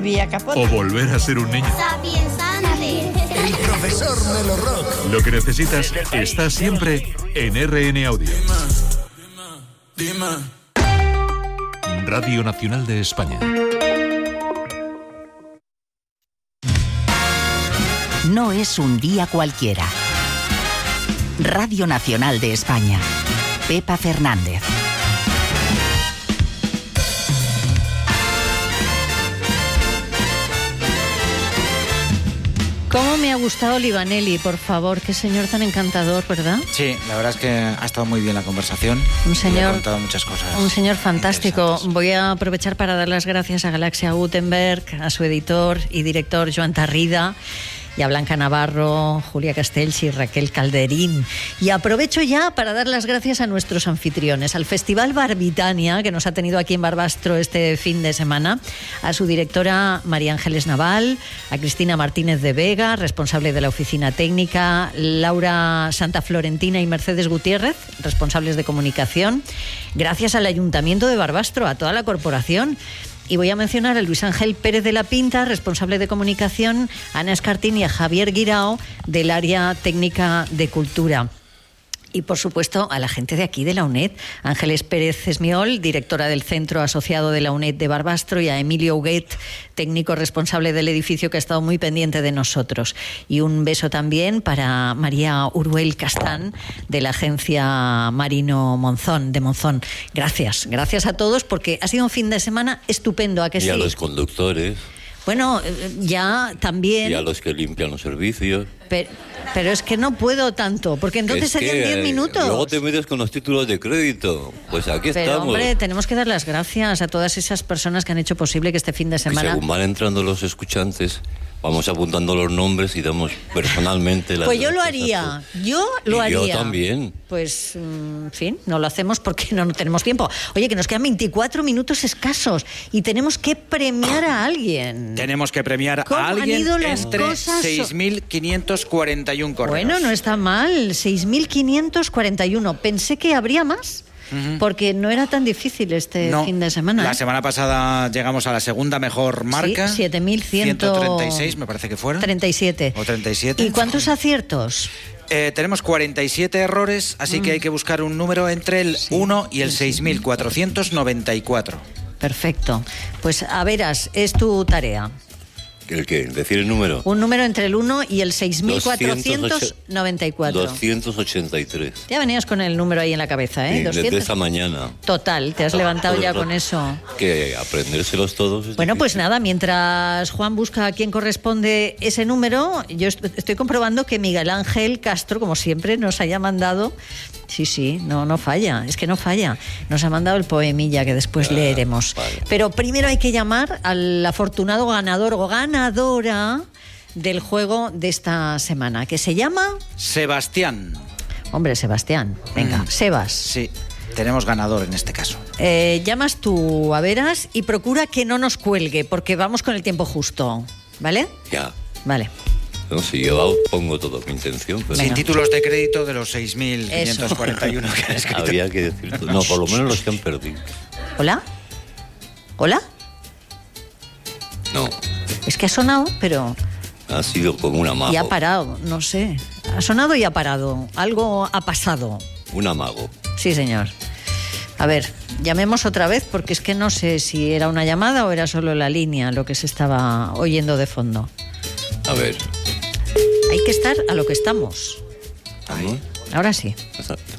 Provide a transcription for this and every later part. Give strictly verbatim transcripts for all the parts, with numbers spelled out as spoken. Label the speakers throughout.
Speaker 1: sabía capote.
Speaker 2: O volver a ser un niño.
Speaker 3: Sapiensante.
Speaker 4: El profesor Melorrock.
Speaker 2: Lo que necesitas está siempre en R N Audio. Radio Nacional de España.
Speaker 5: No es un día cualquiera. Radio Nacional de España. Pepa Fernández.
Speaker 6: ¿Cómo me ha gustado Livaneli, por favor? Qué señor tan encantador, ¿verdad?
Speaker 7: Sí, la verdad es que ha estado muy bien la conversación.
Speaker 6: Un señor,
Speaker 7: ha contado muchas cosas.
Speaker 6: Un señor fantástico. Voy a aprovechar para dar las gracias a Galaxia Gutenberg, a su editor y director Joan Tarrida, y a Blanca Navarro, Julia Castells y Raquel Calderín. Y aprovecho ya para dar las gracias a nuestros anfitriones, al Festival Barbitania, que nos ha tenido aquí en Barbastro este fin de semana, a su directora María Ángeles Naval, a Cristina Martínez de Vega, responsable de la oficina técnica, Laura Santa Florentina y Mercedes Gutiérrez, responsables de comunicación. Gracias al Ayuntamiento de Barbastro, a toda la corporación. Y voy a mencionar a Luis Ángel Pérez de la Pinta, responsable de comunicación, a Ana Escartín y a Javier Guirao, del área técnica de cultura. Y, por supuesto, a la gente de aquí, de la UNED, Ángeles Pérez Esmiol, directora del Centro Asociado de la UNED de Barbastro, y a Emilio Huguet, técnico responsable del edificio, que ha estado muy pendiente de nosotros. Y un beso también para María Uruel Castán, de la agencia Marino Monzón, de Monzón. Gracias, gracias a todos, porque ha sido un fin de semana estupendo, ¿a que sí?
Speaker 8: Y a los conductores.
Speaker 6: Bueno, ya también...
Speaker 8: Y a los que limpian los servicios.
Speaker 6: Pero, pero es que no puedo tanto, porque entonces
Speaker 8: es
Speaker 6: serían diez minutos.
Speaker 8: Luego te metes con los títulos de crédito. Pues aquí
Speaker 6: pero,
Speaker 8: estamos.
Speaker 6: Hombre, tenemos que dar las gracias a todas esas personas que han hecho posible que este fin de semana...
Speaker 8: Y según van entrando los escuchantes, vamos apuntando los nombres y damos personalmente las
Speaker 6: Pues yo lo
Speaker 8: gracias
Speaker 6: haría, yo lo
Speaker 8: y
Speaker 6: haría.
Speaker 8: yo también.
Speaker 6: Pues, en fin, no lo hacemos porque no, no tenemos tiempo. Oye, que nos quedan veinticuatro minutos escasos y tenemos que premiar a alguien.
Speaker 7: Tenemos que premiar
Speaker 6: ¿Cómo
Speaker 7: a alguien
Speaker 6: han ido las
Speaker 7: entre
Speaker 6: cosas?
Speaker 7: seis mil quinientos cuarenta y uno correos.
Speaker 6: Bueno, no está mal, seis mil quinientos cuarenta y uno. Pensé que habría más. Porque no era tan difícil este
Speaker 7: no,
Speaker 6: fin de semana.
Speaker 7: La
Speaker 6: ¿eh?
Speaker 7: semana pasada llegamos a la segunda mejor marca.
Speaker 6: Sí, siete mil ciento
Speaker 7: treinta y seis, me parece que fueron.
Speaker 6: treinta y siete.
Speaker 7: O treinta y siete.
Speaker 6: ¿Y cuántos aciertos?
Speaker 7: Eh, tenemos cuarenta y siete errores, así mm. que hay que buscar un número entre el sí, uno y el sí, seis mil cuatrocientos noventa y cuatro.
Speaker 6: Perfecto. Pues a veras, es tu tarea.
Speaker 8: ¿El qué? ¿Decir el número?
Speaker 6: Un número entre el uno y el seis mil cuatrocientos noventa y cuatro.
Speaker 8: doscientos ochenta y tres.
Speaker 6: Ya venías con el número ahí en la cabeza, ¿eh?
Speaker 8: Sí,
Speaker 6: doscientos.
Speaker 8: Desde esta mañana.
Speaker 6: Total, te has levantado ya con eso.
Speaker 8: Que aprendérselos todos es
Speaker 6: Bueno,
Speaker 8: difícil.
Speaker 6: pues nada, mientras Juan busca a quién corresponde ese número, yo estoy comprobando que Miguel Ángel Castro, como siempre, nos haya mandado... Sí, sí, no, no falla, es que no falla. Nos ha mandado el poemilla que después ah, leeremos. Vale. Pero primero hay que llamar al afortunado ganador o ganadora del juego de esta semana, que se llama...
Speaker 7: Sebastián.
Speaker 6: Hombre, Sebastián, venga, mm. Sebas.
Speaker 7: Sí, tenemos ganador en este caso.
Speaker 6: Eh, llamas tú a veras y procura que no nos cuelgue, porque vamos con el tiempo justo, ¿vale?
Speaker 8: Ya.
Speaker 6: Vale.
Speaker 8: No, si yo pongo todo mi intención. Pero...
Speaker 7: Sin títulos de crédito de los seis mil quinientos cuarenta y uno que han escrito.
Speaker 8: Había que decir todo. No, por lo menos los que han perdido.
Speaker 6: ¿Hola? ¿Hola?
Speaker 8: No.
Speaker 6: Es que ha sonado, pero...
Speaker 8: Ha sido como un amago.
Speaker 6: Y ha parado, no sé. Ha sonado y ha parado. Algo ha pasado.
Speaker 8: Un amago.
Speaker 6: Sí, señor. A ver, llamemos otra vez porque es que no sé si era una llamada o era solo la línea lo que se estaba oyendo de fondo.
Speaker 8: A ver...
Speaker 6: Hay que estar a lo que estamos.
Speaker 8: Ahí.
Speaker 6: Ahora sí.
Speaker 8: Exacto.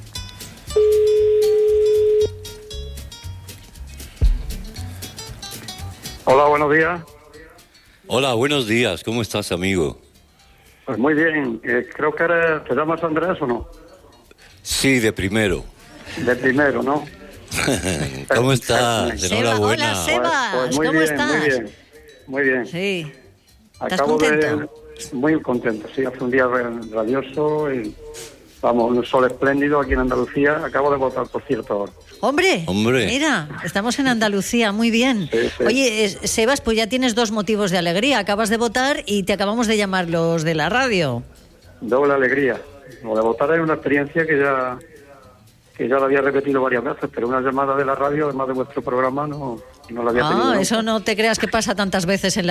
Speaker 9: Hola, buenos días.
Speaker 8: Hola, buenos días. ¿Cómo estás, amigo?
Speaker 9: Pues muy bien. Eh, creo que eres, ¿te llamas Andrés o no?
Speaker 8: Sí, de primero.
Speaker 9: De primero, ¿no?
Speaker 8: ¿Cómo estás?
Speaker 6: Seba,
Speaker 8: Enhorabuena.
Speaker 6: hola, Sebas.
Speaker 9: Pues, pues muy
Speaker 6: ¿Cómo
Speaker 9: bien,
Speaker 6: estás?
Speaker 9: Muy bien, muy bien.
Speaker 6: Sí. ¿Estás
Speaker 9: Acabo
Speaker 6: contento?
Speaker 9: De, muy contento, sí. Hace un día radioso y, vamos, un sol espléndido aquí en Andalucía. Acabo de votar, por cierto, ahora.
Speaker 6: Hombre,
Speaker 8: Hombre,
Speaker 6: mira, estamos en Andalucía, muy bien.
Speaker 9: Sí, sí.
Speaker 6: Oye, Sebas, pues ya tienes dos motivos de alegría. Acabas de votar y te acabamos de llamar los de la radio.
Speaker 9: Doble alegría. Lo de votar es una experiencia que ya que ya la había repetido varias veces, pero una llamada de la radio, además de vuestro programa, no, no la había tenido.
Speaker 6: Ah,
Speaker 9: nunca.
Speaker 6: eso no te creas que pasa tantas veces en la